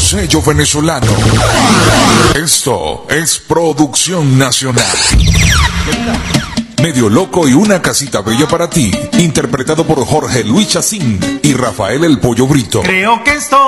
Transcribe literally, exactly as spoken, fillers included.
sello venezolano. Esto es producción nacional. Medio Loco y una casita bella para ti, interpretado por Jorge Luis Chacín y Rafael el Pollo Brito. Creo que esto